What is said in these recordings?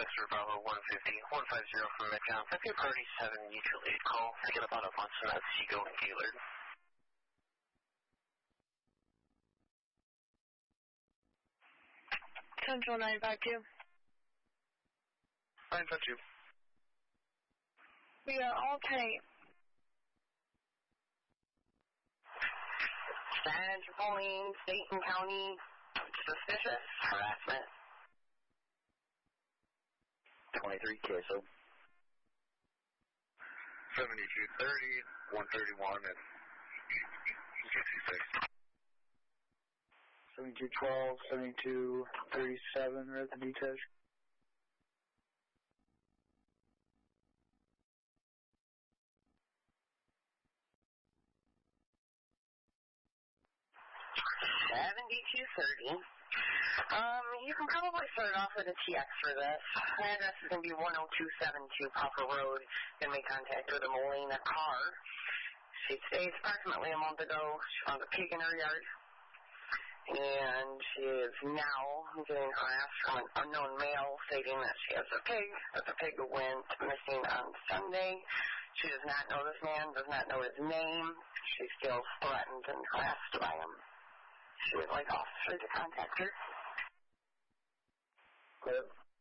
Dexter Bravo 150, 150 from Midtown. That'd be a priority 7 mutual aid call. I get about a bunch of that Seago and Gaylord. Central 952. 952. We are all tight. San Pauline, State and County, suspicious harassment. 23 Queso. 7230, 131 and 66. 7212, 7237, resident detach. You can probably start off with a TX for this. My address is going to be 10272 Poplar Road. Going to make contact with a Molina car. She stays approximately a month ago. She found a pig in her yard. And she is now getting harassed from an unknown male stating that she has a pig, that the pig went missing on Sunday. She does not know this man, does not know his name. She feels threatened and harassed by him. She would like officers to contact her. Clear.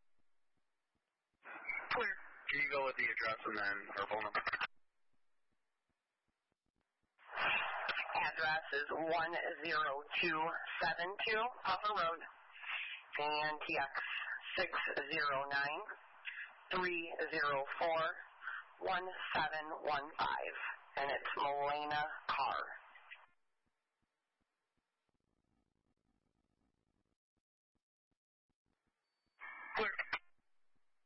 Clear. Can you go with the address and then her phone number? Address is 10272 Poplar Road. And TX 609-304-1715. And it's Molina Car.